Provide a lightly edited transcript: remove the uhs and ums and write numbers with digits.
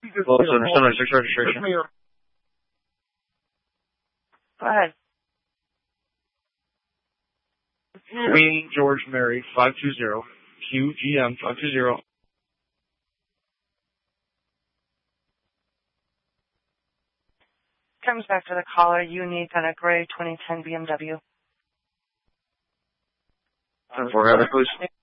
Well, so understand my search registration. Go ahead. Queen George Mary 520, QGM 520. Comes back to the caller. Unique on a gray 2010 BMW. 10-4, have it, please.